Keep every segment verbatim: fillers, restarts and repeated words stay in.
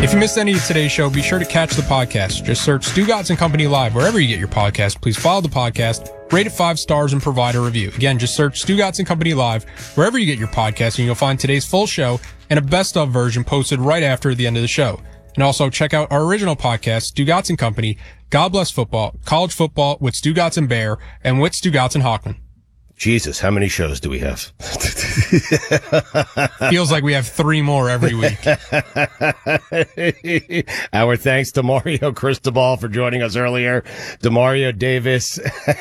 If you missed any of today's show, be sure to catch the podcast. Just search Stugotz and Company Live wherever you get your podcast. Please follow the podcast, rate it five stars, and provide a review. Again, just search Stugotz and Company Live wherever you get your podcast, and you'll find today's full show and a best-of version posted right after the end of the show. And also check out our original podcast, Stugotz and Company, God Bless Football, College Football with Stugotz and Bear, and with Stugotz and Hockman. Jesus, how many shows do we have? Feels like we have three more every week. Our thanks to Mario Cristobal for joining us earlier, Demario Davis,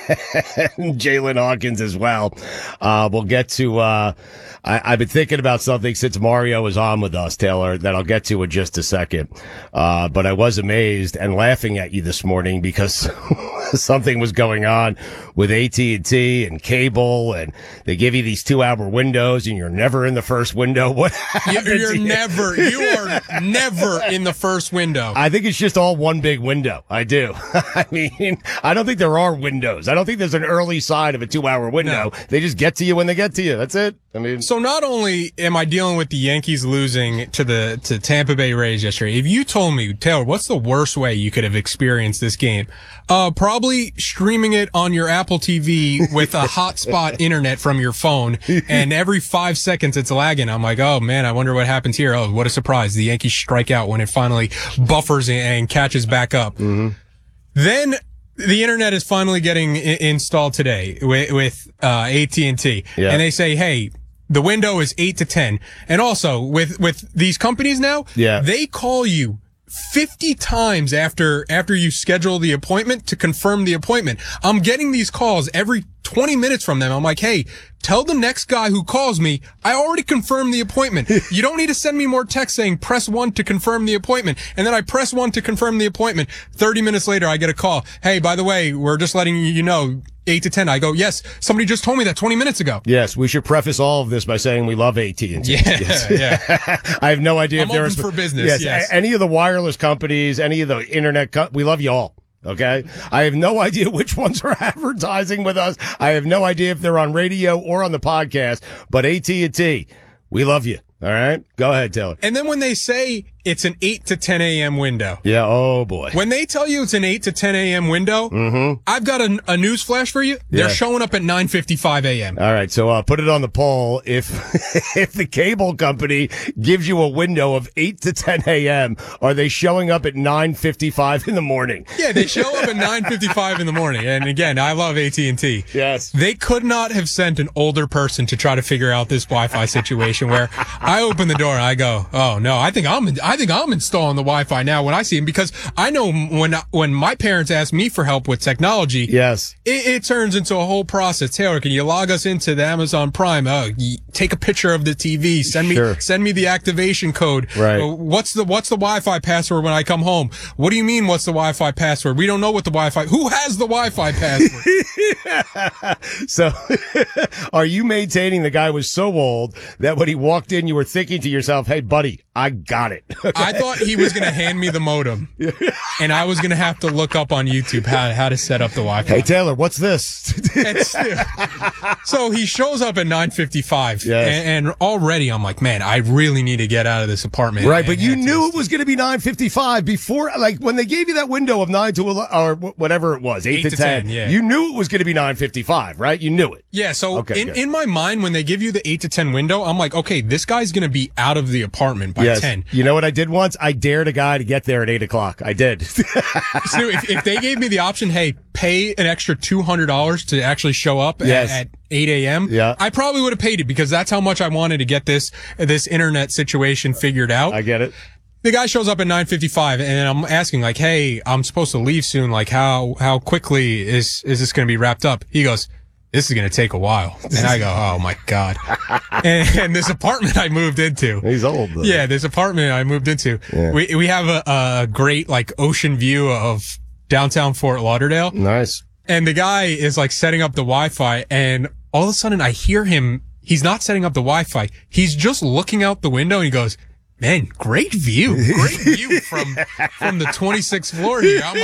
and Jalen Hawkins as well. Uh, we'll get to, uh, I, I've been thinking about something since Mario was on with us, Taylor, that I'll get to in just a second. Uh, but I was amazed and laughing at you this morning because something was going on with A T and T and cable, and they give you these two-hour windows, and you're never in the first window. What happens? You're never, you are never in the first window. I think it's just all one big window. I do. I mean, I don't think there are windows. I don't think there's an early side of a two-hour window. No. They just get to you when they get to you. That's it. I mean, so not only am I dealing with the Yankees losing to the to Tampa Bay Rays yesterday, if you told me, Taylor, what's the worst way you could have experienced this game? Uh, probably streaming it on your Apple T V with a hotspot internet from your phone, and every five seconds it's lagging. I'm like, oh man, I wonder what happens here. Oh, what a surprise. The Yankees strike out when it finally buffers and, and catches back up. Mm-hmm. Then the internet is finally getting I- installed today with, with uh, A T and T. Yeah. And they say, hey, the window is eight to ten. And also, with, with these companies now, yeah. they call you fifty times after, after you schedule the appointment to confirm the appointment. I'm getting these calls every twenty minutes from them. I'm like, hey, tell the next guy who calls me, I already confirmed the appointment. You don't need to send me more text saying press one to confirm the appointment. And then I press one to confirm the appointment. thirty minutes later, I get a call. Hey, by the way, we're just letting you know, eight to ten. I go, yes, somebody just told me that twenty minutes ago. Yes, we should preface all of this by saying we love A T and T. Yeah, yes. yeah. I have no idea I'm if there's open for business. Yes, Yes. a- any of the wireless companies, any of the internet, co- we love you all. Okay. I have no idea which ones are advertising with us. I have no idea if they're on radio or on the podcast, but A T and T, we love you. All right. Go ahead, Taylor. And then when they say it's an eight to ten a.m. window. Yeah. Oh boy. When they tell you it's an eight to ten a.m. window, mm-hmm. I've got a, a news flash for you. They're Yeah. showing up at nine fifty-five a.m. All right. So, uh, put it on the poll. If, if the cable company gives you a window of eight to ten a.m., are they showing up at nine fifty-five in the morning? Yeah, they show up at nine fifty-five in the morning. And again, I love A T and T. Yes. They could not have sent an older person to try to figure out this Wi-Fi situation where I open the door and I go, oh no, I think I'm, I think I'm installing the Wi-Fi now when I see him, because I know when, when my parents ask me for help with technology, yes, it, it turns into a whole process. Taylor, can you log us into the Amazon Prime? Oh, you take a picture of the T V, send me, sure. send me the activation code. Right. Uh, What's the, what's the Wi-Fi password when I come home? What do you mean, what's the Wi-Fi password? We don't know what the Wi-Fi, who has the Wi-Fi password? So, are you maintaining the guy was so old that when he walked in, you were thinking to yourself, hey, buddy, I got it. Okay? I thought he was going to hand me the modem, and I was going to have to look up on YouTube how, how to set up the Wi-Fi. Hey, Taylor, what's this? It's, so he shows up at nine fifty-five, Yes. and, and already I'm like, man, I really need to get out of this apartment. Right, and but you head to knew this- it was going to be nine fifty-five before, like, when they gave you that window of nine to eleven, or wh- whatever it was, eight, Eight to, to ten, ten, yeah. you knew it was going to be nine fifty-five, right? You knew it. Yeah, so Okay, in, good. in my mind, when they give you the eight to ten window, I'm like, okay, this guy's going to be out of the apartment by Yes. ten. You know what I did once? I dared a guy to get there at eight o'clock. I did. So if, if they gave me the option, hey, pay an extra two hundred dollars to actually show up Yes. at, at eight a.m., Yeah. I probably would have paid it, because that's how much I wanted to get this this internet situation figured out. I get it. The guy shows up at nine fifty-five, and I'm asking, like, hey, I'm supposed to leave soon. Like, how how quickly is is this going to be wrapped up? He goes, this is going to take a while. And I go, oh, my God. and, and this apartment I moved into. He's old, though. Yeah, this apartment I moved into. Yeah. We we have a, a great, like, ocean view of downtown Fort Lauderdale. Nice. And the guy is, like, setting up the Wi-Fi, and all of a sudden I hear him. He's not setting up the Wi-Fi. He's just looking out the window, and he goes, man, great view. Great view from from the twenty-sixth floor here. I'm